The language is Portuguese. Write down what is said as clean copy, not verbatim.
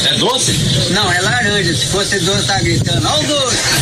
É doce? Não, é laranja. Se fosse doce, tá gritando. Ó o doce.